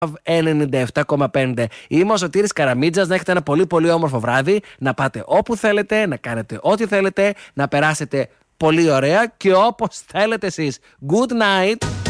97,5. Είμαι ο Σωτήρης Καραμίτζας. Να έχετε ένα πολύ πολύ όμορφο βράδυ. Να πάτε όπου θέλετε, να κάνετε ό,τι θέλετε, να περάσετε πολύ ωραία και όπως θέλετε εσείς. Good night.